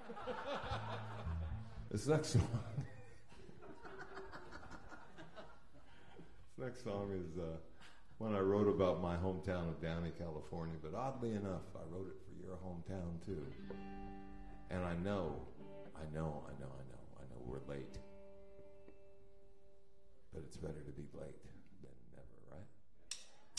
This next song. This next song is one I wrote about my hometown of Downey, California. But oddly enough, I wrote it for your hometown too. And I know we're late. But it's better to be late.